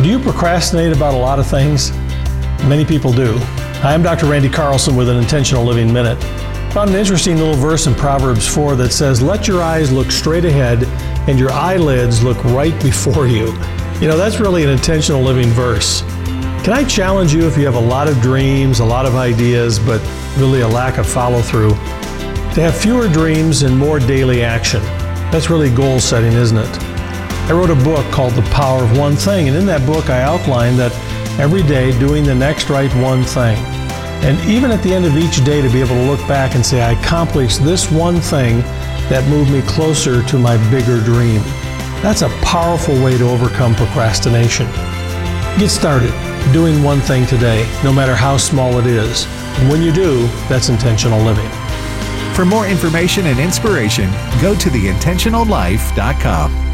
Do you procrastinate about a lot of things? Many people do. Hi, I'm Dr. Randy Carlson with an Intentional Living Minute. Found an interesting little verse in Proverbs 4 that says, "Let your eyes look straight ahead and your eyelids look right before you." You know, that's really an intentional living verse. Can I challenge you, if you have a lot of dreams, a lot of ideas, but really a lack of follow-through, to have fewer dreams and more daily action? That's really goal setting, isn't it? I wrote a book called The Power of One Thing, and in that book I outlined that every day doing the next right one thing. And even at the end of each day to be able to look back and say, I accomplished this one thing that moved me closer to my bigger dream. That's a powerful way to overcome procrastination. Get started doing one thing today, no matter how small it is. And when you do, that's intentional living. For more information and inspiration, go to theintentionallife.com.